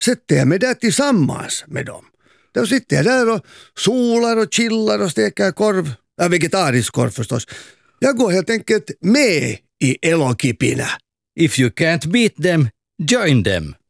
sätter jag mig där tillsammans med dem. Då sitter jag där och solar och chillar och steker korv. Ja, vegetarisk korv förstås. Jag går helt enkelt med i Elokipina. If you can't beat them, join them.